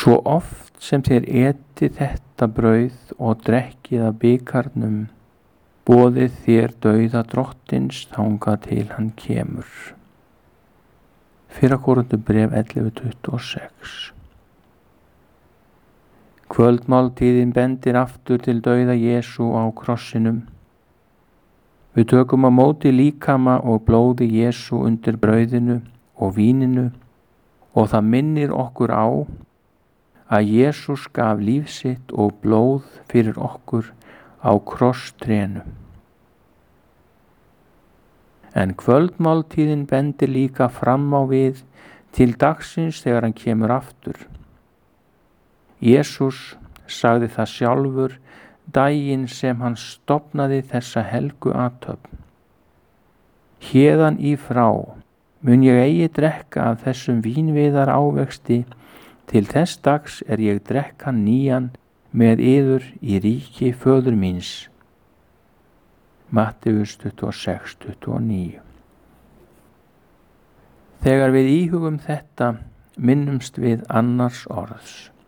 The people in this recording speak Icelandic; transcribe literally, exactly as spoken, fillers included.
Svo oft sem þér etið þetta brauð og drekkið af bikarnum, boðið þér dauða drottins þangað til hann kemur. Fyrra Korinthubréf ellefu tuttugu og sex. Kvöldmáltíðin bendir aftur til dauða Jesú á krossinum. Við tökum á móti líkama og blóði Jesú undir brauðinu og víninu og það minnir okkur á að Jesús gaf líf sitt og blóð fyrir okkur á krosstrénu. En kvöldmáltíðin bendir líka fram á við til dagsins þegar hann kemur aftur. Jesús sagði það sjálfur daginn sem hann stofnaði þessa helgu athöfn. Héðan í frá mun ég eigi drekka af þessum vínviðar ávexti til þess dags er ég drekka nýjan með yður í ríki föður míns. Matteus tuttugu og sex tuttugu og níu. Þegar við íhugum þetta minnumst við annars orðs.